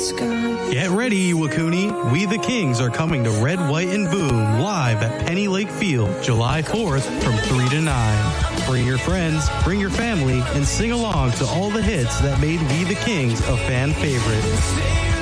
Get ready, Wakuni. We the Kings are coming to Red, White, and Boom live at Penny Lake Field, July 4th from 3 to 9. Bring your friends, bring your family, and sing along to all the hits that made We the Kings a fan favorite.